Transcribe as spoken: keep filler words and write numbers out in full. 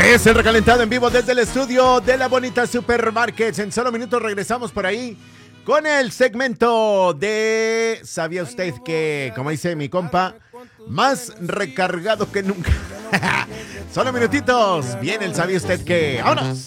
Es el recalentado en vivo desde el estudio de la bonita Supermarkets. En solo minutos regresamos por ahí con el segmento de ¿sabía usted que, como dice mi compa, más recargado que nunca? Solo minutitos. Viene el ¿sabía usted que? ¡Vámonos!